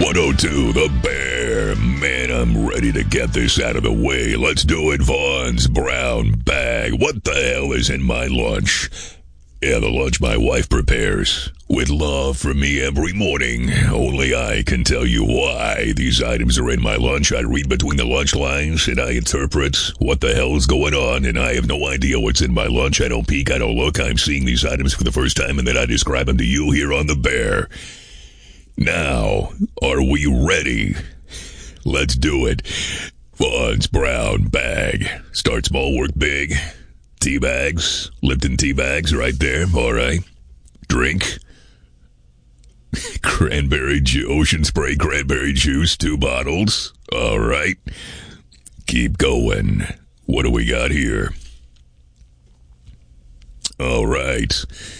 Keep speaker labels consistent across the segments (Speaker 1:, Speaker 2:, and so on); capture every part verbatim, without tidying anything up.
Speaker 1: one oh two, The Bear. Man, I'm ready to get this out of the way. Let's do it, Vaughn's brown bag. What the hell is in my lunch? Yeah, the lunch my wife prepares with love for me every morning. Only I can tell you why these items are in my lunch. I read between the lunch lines and I interpret what the hell is going on, and I have no idea what's in my lunch. I don't peek, I don't look. I'm seeing these items for the first time, and then I describe them to you here on The Bear. Now, are we ready? Let's do it. Vaughn's brown bag. Start small, work big. Tea bags. Lipton tea bags right there. All right. Drink. Cranberry juice. Ocean spray cranberry juice. Two bottles. All right. Keep going. What do we got here? All right.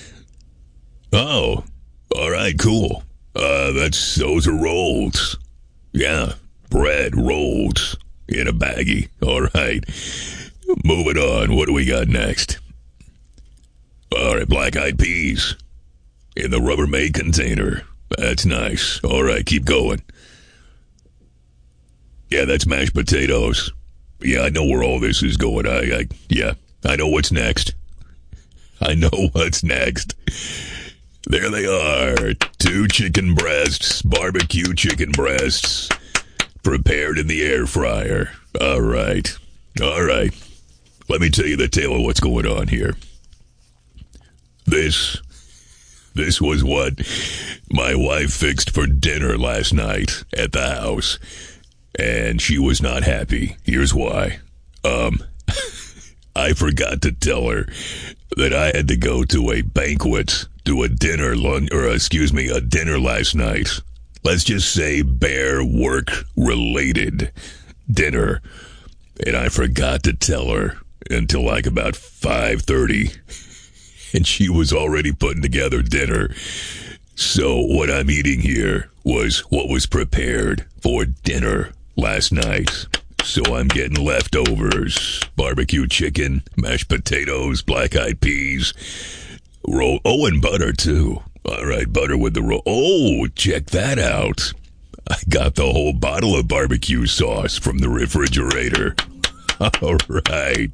Speaker 1: Oh. All right, cool. Uh, that's, those are rolls. Yeah. Bread, rolls. In a baggie. All right. Moving on. What do we got next? All right, black-eyed peas in the Rubbermaid container. That's nice. All right, keep going. Yeah, that's mashed potatoes. Yeah, I know where all this is going. I, I, yeah, I know what's next. I know what's next. There they are. Two chicken breasts, barbecue chicken breasts, prepared in the air fryer. All right. All right. Let me tell you the tale of what's going on here. This, this was what my wife fixed for dinner last night at the house, and she was not happy. Here's why. Um, I forgot to tell her that I had to go to a banquet, to a dinner, lunch, or excuse me, a dinner last night. Let's just say bear work-related dinner. And I forgot to tell her until like about five thirty. And she was already putting together dinner. So what I'm eating here was what was prepared for dinner last night. So I'm getting leftovers. Barbecue chicken, mashed potatoes, black-eyed peas, roll. Oh, and butter, too. All right, butter with the roll. Oh, check that out. I got the whole bottle of barbecue sauce from the refrigerator. All right.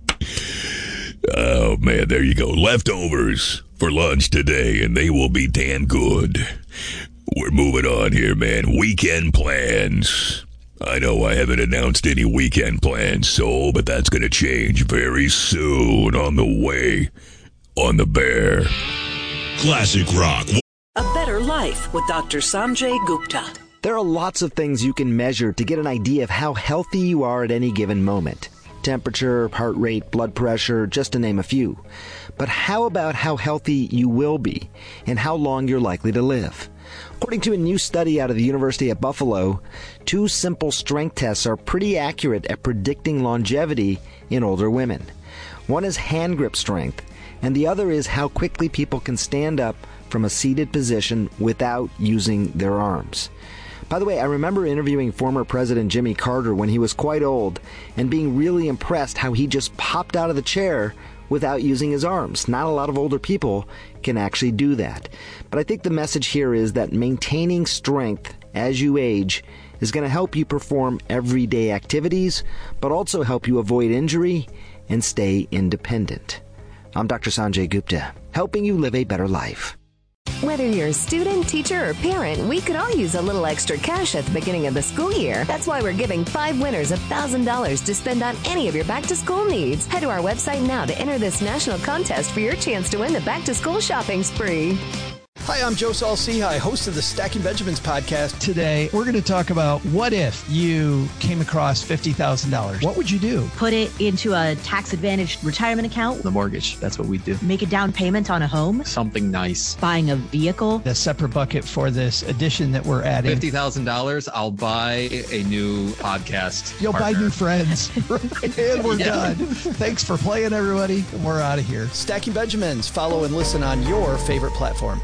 Speaker 1: Oh, man, there you go. Leftovers for lunch today, and they will be damn good. We're moving on here, man. Weekend plans. I know I haven't announced any weekend plans, so, but that's going to change very soon on the way on The Bear.
Speaker 2: Classic rock.
Speaker 3: A better life with Doctor Sanjay Gupta.
Speaker 4: There are lots of things you can measure to get an idea of how healthy you are at any given moment. Temperature, heart rate, blood pressure, just to name a few. But how about how healthy you will be and how long you're likely to live? According to a new study out of the University of Buffalo, two simple strength tests are pretty accurate at predicting longevity in older women. One is hand grip strength, and the other is how quickly people can stand up from a seated position without using their arms. By the way, I remember interviewing former President Jimmy Carter when he was quite old and being really impressed how he just popped out of the chair without using his arms. Not a lot of older people can actually do that. But I think the message here is that maintaining strength as you age is going to help you perform everyday activities, but also help you avoid injury and stay independent. I'm Doctor Sanjay Gupta, helping you live a better life.
Speaker 5: Whether you're a student, teacher, or parent, we could all use a little extra cash at the beginning of the school year. That's why we're giving five winners one thousand dollars to spend on any of your back-to-school needs. Head to our website now to enter this national contest for your chance to win the back-to-school shopping spree.
Speaker 6: Hi, I'm Joe Saul-Sehy, host of the Stacking Benjamins podcast.
Speaker 7: Today, we're going to talk about what if you came across fifty thousand dollars. What would you do?
Speaker 8: Put it into a tax-advantaged retirement account.
Speaker 9: The mortgage, that's what we do.
Speaker 8: Make a down payment on a home.
Speaker 9: Something nice.
Speaker 8: Buying a vehicle.
Speaker 7: A separate bucket for this edition that we're adding.
Speaker 9: fifty thousand dollars, I'll buy a new podcast
Speaker 7: You'll
Speaker 9: partner.
Speaker 7: buy new friends. And we're
Speaker 9: Yeah.
Speaker 7: done. Thanks for playing, everybody. And we're out of here.
Speaker 6: Stacking Benjamins. Follow and listen on your favorite platform.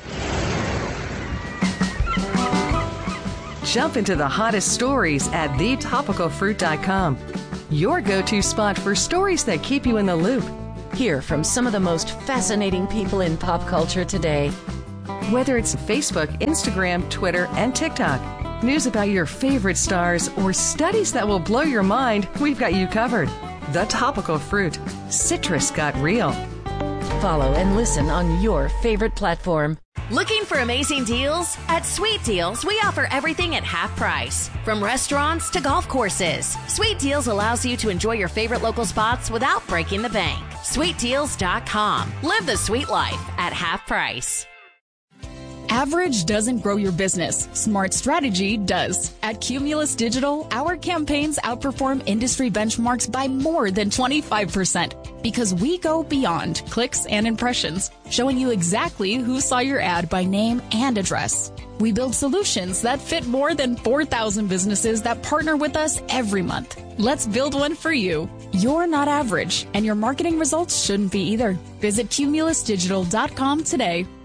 Speaker 10: Jump into the hottest stories at the topical fruit dot com. Your go-to spot for stories that keep you in the loop.
Speaker 11: Hear from some of the most fascinating people in pop culture today.
Speaker 10: Whether it's Facebook, Instagram, Twitter, and TikTok, News about your favorite stars or studies that will blow your mind, we've got you covered. The Topical Fruit. Citrus got real.
Speaker 11: Follow and listen on your favorite platform.
Speaker 12: Looking for amazing deals? At Sweet Deals, we offer everything at half price. From restaurants to golf courses, Sweet Deals allows you to enjoy your favorite local spots without breaking the bank. sweet deals dot com. Live the sweet life at half price.
Speaker 13: Average doesn't grow your business. Smart strategy does. At Cumulus Digital, our campaigns outperform industry benchmarks by more than twenty-five percent because we go beyond clicks and impressions, showing you exactly who saw your ad by name and address. We build solutions that fit more than four thousand businesses that partner with us every month. Let's build one for you. You're not average, and your marketing results shouldn't be either. Visit cumulus digital dot com today